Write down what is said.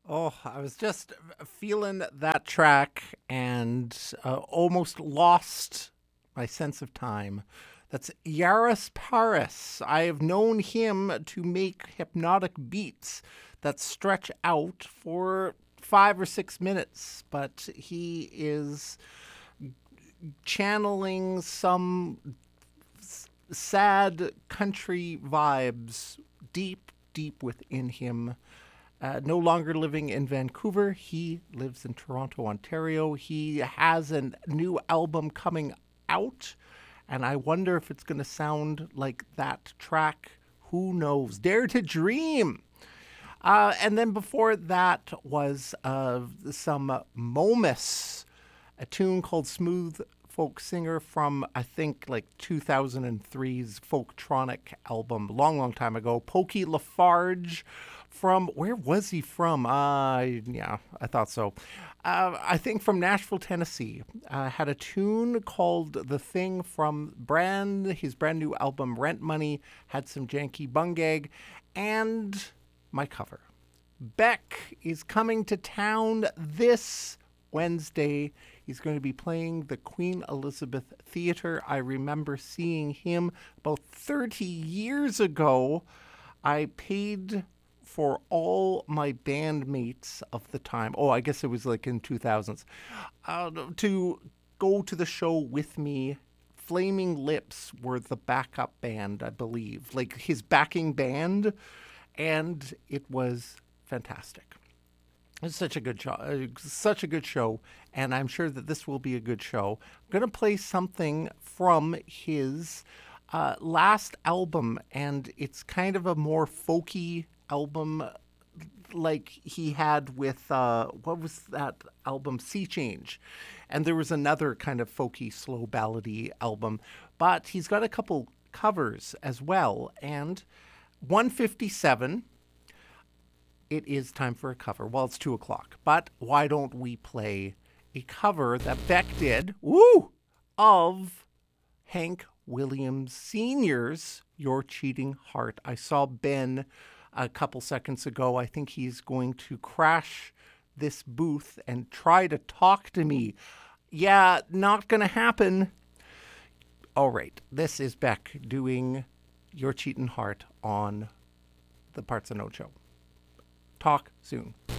Oh, I was just feeling that track and almost lost my sense of time. That's Yaris Paris. I have known him to make hypnotic beats that stretch out for 5 or 6 minutes, but he is channeling some sad country vibes deep within him. No longer living in Vancouver, he lives in Toronto, Ontario. He has a new album coming out, and I wonder if it's going to sound like that track. Who knows? Dare to Dream. And then before that was some Momus, a tune called Smooth Folk Singer from, I think, like 2003's Folktronic album, long time ago. Pokey Lafarge from, where was he from? Yeah, I thought so. I think from Nashville, Tennessee. Had a tune called The Thing from his brand new album, Rent Money. Had some janky bungag. And my cover. Beck is coming to town this Wednesday. He's going to be playing the Queen Elizabeth Theatre. I remember seeing him about 30 years ago. I paid for all my bandmates of the time. Oh, I guess it was like in 2000s. To go to the show with me. Flaming Lips were the backup band, I believe. Like his backing band, and it was fantastic. It's such a good show, and I'm sure that this will be a good show. I'm gonna play something from his last album, and it's kind of a more folky album, like he had with what was that album, Sea Change, and there was another kind of folky, slow ballady album. But he's got a couple covers as well, and 157, it is time for a cover. Well, it's 2 o'clock, but why don't we play a cover that Beck did, of Hank Williams Sr.'s Your Cheating Heart. I saw Ben a couple seconds ago. I think he's going to crash this booth and try to talk to me. Yeah, not going to happen. All right, this is Beck doing Your Cheating Heart on the Parts Unknown Show. Talk soon.